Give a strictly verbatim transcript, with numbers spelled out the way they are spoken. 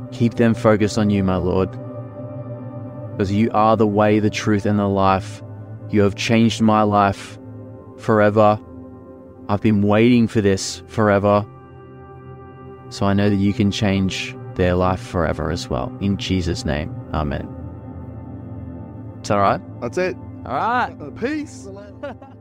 Keep them focused on you, my Lord, because you are the way, the truth, and the life. You have changed my life forever. I've been waiting for this forever. So I know that you can change their life forever as well. In Jesus' name, amen. Is that all right? That's it. All right. Peace.